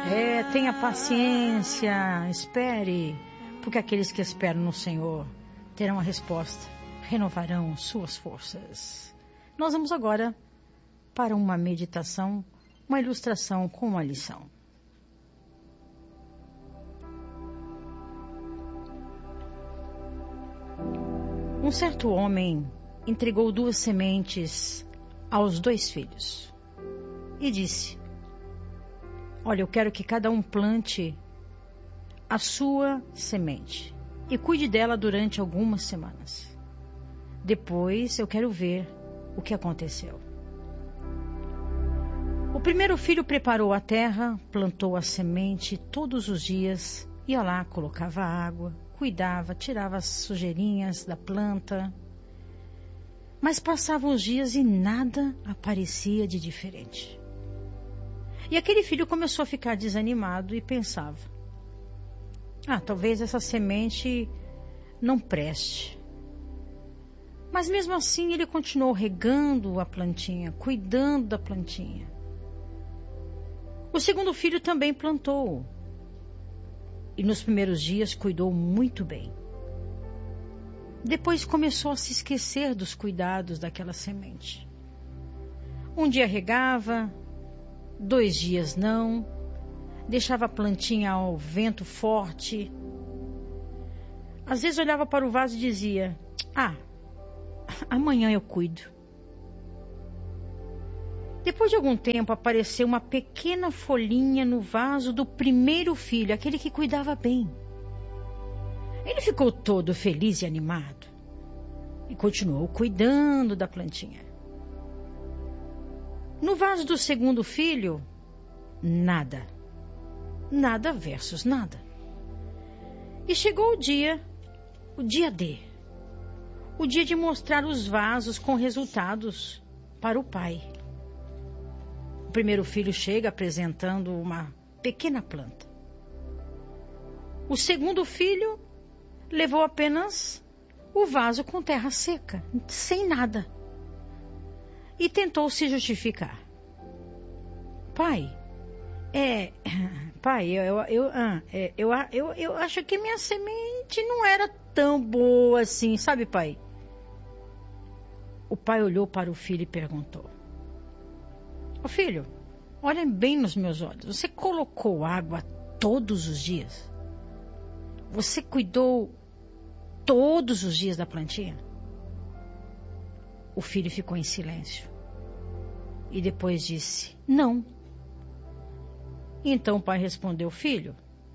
Tenha paciência, espere, porque aqueles que esperam no Senhor terão a resposta, renovarão suas forças. Nós vamos agora para uma meditação, uma ilustração com uma lição. Um certo homem entregou 2 sementes aos 2 filhos e disse: olha, eu quero que cada um plante a sua semente e cuide dela durante algumas semanas. Depois eu quero ver o que aconteceu. O primeiro filho preparou a terra, plantou a semente todos os dias, ia lá, colocava água, cuidava, tirava as sujeirinhas da planta. Mas passavam os dias e nada aparecia de diferente. E aquele filho começou a ficar desanimado e pensava: talvez essa semente não preste. Mas mesmo assim ele continuou regando a plantinha, cuidando da plantinha. O segundo filho também plantou. E nos primeiros dias cuidou muito bem. Depois começou a se esquecer dos cuidados daquela semente. Um dia regava, 2 dias não, deixava a plantinha ao vento forte. Às vezes olhava para o vaso e dizia: amanhã eu cuido. Depois de algum tempo apareceu uma pequena folhinha no vaso do primeiro filho, aquele que cuidava bem. Ele ficou todo feliz e animado e continuou cuidando da plantinha. No vaso do segundo filho, nada. Nada versus nada. E chegou o dia D. O dia de mostrar os vasos com resultados para o pai. O primeiro filho chega apresentando uma pequena planta. O segundo filho levou apenas o vaso com terra seca, sem nada. E tentou se justificar. Pai, eu acho que minha semente não era tão boa assim, sabe, pai? O pai olhou para o filho e perguntou: filho, olha bem nos meus olhos. Você colocou água todos os dias? Você cuidou todos os dias da plantinha? O filho ficou em silêncio. E depois disse: não. Então o pai respondeu: filho,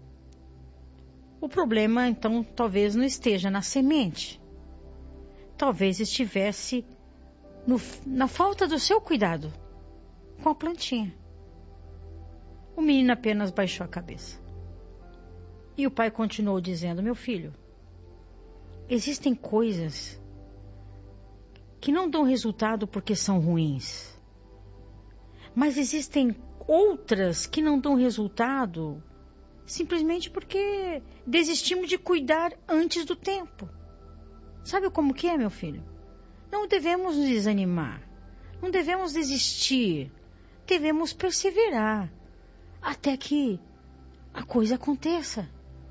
o problema então talvez não esteja na semente. Talvez estivesse na falta do seu cuidado com a plantinha. O menino apenas baixou a cabeça. E o pai continuou dizendo: meu filho, existem coisas que não dão resultado porque são ruins. Mas existem outras que não dão resultado simplesmente porque desistimos de cuidar antes do tempo. Sabe como que é, meu filho? Não devemos nos desanimar. Não devemos desistir. Devemos perseverar até que a coisa aconteça.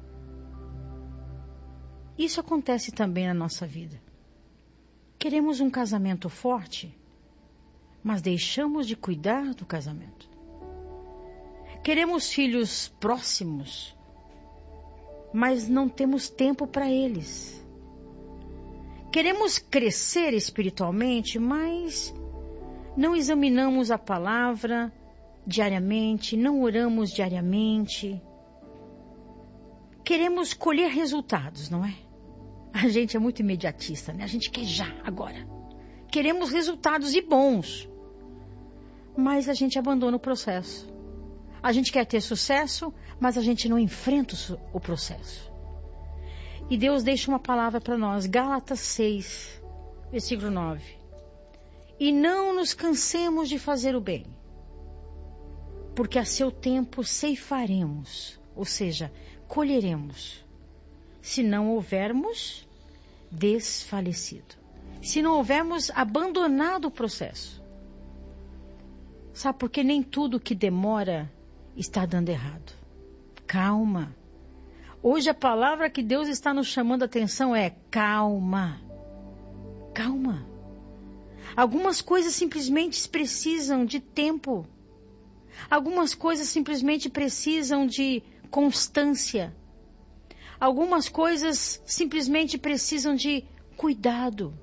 Isso acontece também na nossa vida. Queremos um casamento forte, mas deixamos de cuidar do casamento. Queremos filhos próximos, mas não temos tempo para eles. Queremos crescer espiritualmente, mas não examinamos a palavra diariamente, não oramos diariamente. Queremos colher resultados, não é? A gente é muito imediatista, né? A gente quer já, agora. Queremos resultados e bons, mas a gente abandona o processo. A gente quer ter sucesso, mas a gente não enfrenta o processo. E Deus deixa uma palavra para nós, Gálatas 6, versículo 9. E não nos cansemos de fazer o bem, porque a seu tempo ceifaremos, ou seja, colheremos, se não houvermos desfalecido, se não houvermos abandonado o processo. Sabe, porque nem tudo que demora está dando errado. Calma. Hoje a palavra que Deus está nos chamando a atenção é calma. Calma. Algumas coisas simplesmente precisam de tempo. Algumas coisas simplesmente precisam de constância. Algumas coisas simplesmente precisam de cuidado.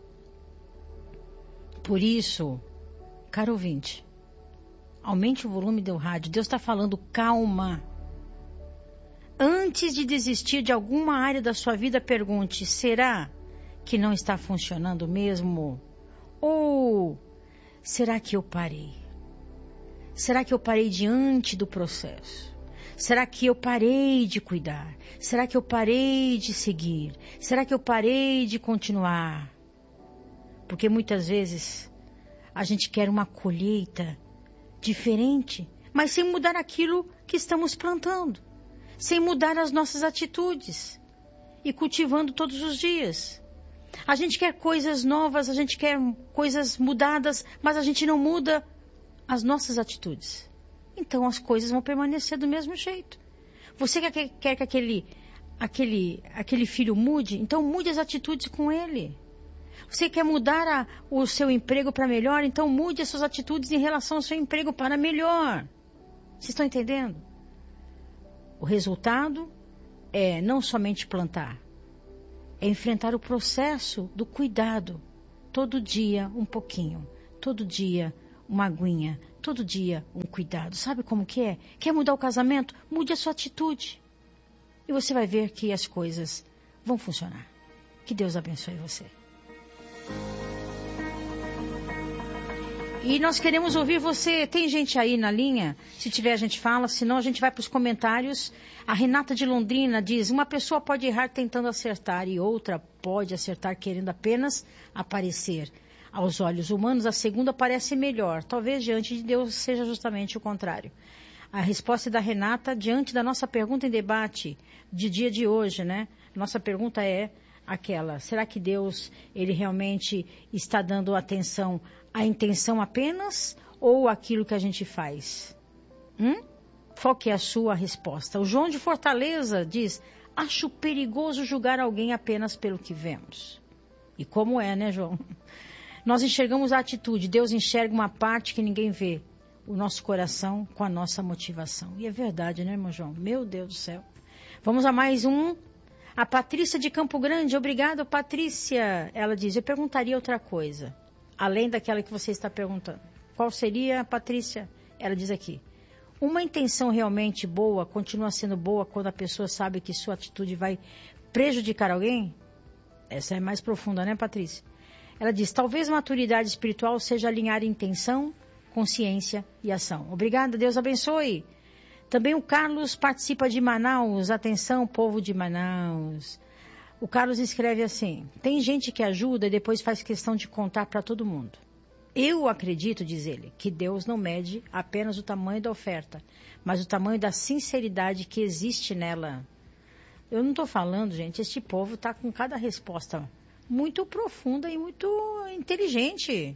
Por isso, caro ouvinte, aumente o volume do rádio. Deus está falando calma. Antes de desistir de alguma área da sua vida, pergunte: será que não está funcionando mesmo? Ou será que eu parei? Será que eu parei diante do processo? Será que eu parei de cuidar? Será que eu parei de seguir? Será que eu parei de continuar? Porque muitas vezes a gente quer uma colheita diferente, mas sem mudar aquilo que estamos plantando, sem mudar as nossas atitudes e cultivando todos os dias. A gente quer coisas novas, a gente quer coisas mudadas, mas a gente não muda as nossas atitudes. Então as coisas vão permanecer do mesmo jeito. Você quer que aquele filho mude? Então mude as atitudes com ele. Você quer mudar o seu emprego para melhor? Então mude as suas atitudes em relação ao seu emprego para melhor. Vocês estão entendendo? O resultado é não somente plantar, é enfrentar o processo do cuidado. Todo dia um pouquinho, todo dia uma aguinha, todo dia um cuidado. Sabe como que é? Quer mudar o casamento? Mude a sua atitude. E você vai ver que as coisas vão funcionar. Que Deus abençoe você. E nós queremos ouvir você. Tem gente aí na linha? Se tiver, a gente fala. Senão, a gente vai para os comentários. A Renata de Londrina diz: uma pessoa pode errar tentando acertar e outra pode acertar querendo apenas aparecer. Aos olhos humanos, a segunda parece melhor. Talvez diante de Deus seja justamente o contrário. A resposta da Renata, diante da nossa pergunta em debate de dia de hoje, né? Nossa pergunta é aquela: será que Deus, ele realmente está dando atenção à intenção apenas ou àquilo que a gente faz? Qual que é a sua resposta? O João de Fortaleza diz: acho perigoso julgar alguém apenas pelo que vemos. E como é, né, João? Nós enxergamos a atitude, Deus enxerga uma parte que ninguém vê, o nosso coração com a nossa motivação. E é verdade, né, irmão João? Meu Deus do céu. Vamos a mais um. A Patrícia de Campo Grande. Obrigada, Patrícia. Ela diz: eu perguntaria outra coisa, além daquela que você está perguntando. Qual seria, Patrícia? Ela diz aqui: uma intenção realmente boa continua sendo boa quando a pessoa sabe que sua atitude vai prejudicar alguém? Essa é mais profunda, né, Patrícia? Ela diz: talvez maturidade espiritual seja alinhar intenção, consciência e ação. Obrigada, Deus abençoe. Também o Carlos participa de Manaus. Atenção, povo de Manaus. O Carlos escreve assim: tem gente que ajuda e depois faz questão de contar para todo mundo. Eu acredito, diz ele, que Deus não mede apenas o tamanho da oferta, mas o tamanho da sinceridade que existe nela. Eu não estou falando, gente, este povo está com cada resposta muito profunda e muito inteligente.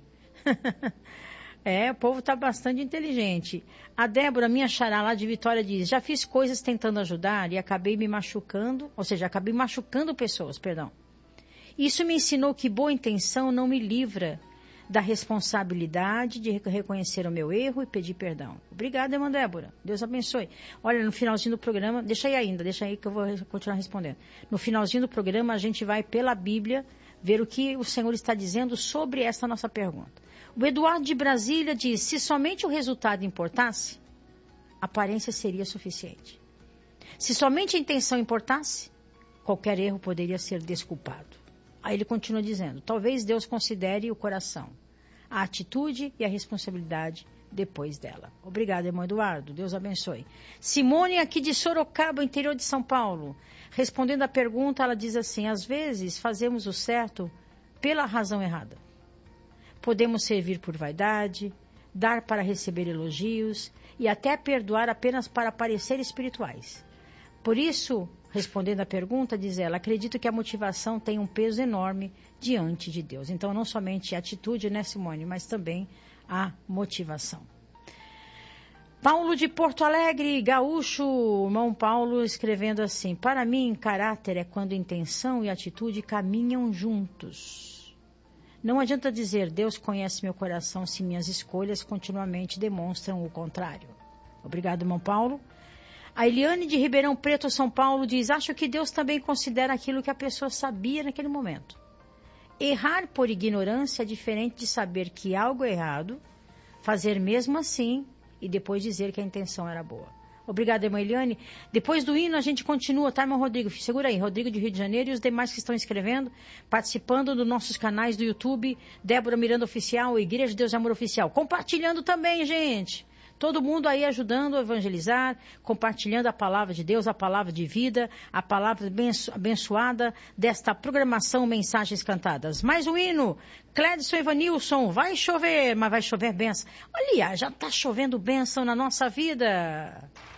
O povo está bastante inteligente. A Débora, minha xará lá de Vitória, diz: já fiz coisas tentando ajudar e acabei me machucando, ou seja, acabei machucando pessoas, perdão. Isso me ensinou que boa intenção não me livra da responsabilidade de reconhecer o meu erro e pedir perdão. Obrigada, irmã Débora. Deus abençoe. Olha, no finalzinho do programa, deixa aí que eu vou continuar respondendo. No finalzinho do programa, a gente vai pela Bíblia ver o que o Senhor está dizendo sobre essa nossa pergunta. O Eduardo de Brasília diz: se somente o resultado importasse, a aparência seria suficiente. Se somente a intenção importasse, qualquer erro poderia ser desculpado. Aí ele continua dizendo: talvez Deus considere o coração, a atitude e a responsabilidade depois dela. Obrigada, irmão Eduardo. Deus abençoe. Simone, aqui de Sorocaba, interior de São Paulo. Respondendo à pergunta, ela diz assim: às vezes fazemos o certo pela razão errada. Podemos servir por vaidade, dar para receber elogios e até perdoar apenas para parecer espirituais. Por isso, respondendo à pergunta, diz ela: acredito que a motivação tem um peso enorme diante de Deus. Então, não somente a atitude, né, Simone, mas também a motivação. Paulo de Porto Alegre, gaúcho, irmão Paulo, escrevendo assim: para mim, caráter é quando intenção e atitude caminham juntos. Não adianta dizer, Deus conhece meu coração, se minhas escolhas continuamente demonstram o contrário. Obrigado, irmão Paulo. A Eliane de Ribeirão Preto, São Paulo, diz: acho que Deus também considera aquilo que a pessoa sabia naquele momento. Errar por ignorância é diferente de saber que algo é errado, fazer mesmo assim e depois dizer que a intenção era boa. Obrigada, irmã Eliane. Depois do hino a gente continua, tá, irmão Rodrigo? Segura aí, Rodrigo de Rio de Janeiro e os demais que estão escrevendo, participando dos nossos canais do YouTube, Débora Miranda Oficial, Igreja de Deus e Amor Oficial. Compartilhando também, gente. Todo mundo aí ajudando a evangelizar, compartilhando a palavra de Deus, a palavra de vida, a palavra abençoada desta programação Mensagens Cantadas. Mais um hino, Clédson Evanilson, vai chover, mas vai chover bênção. Olha, já está chovendo bênção na nossa vida.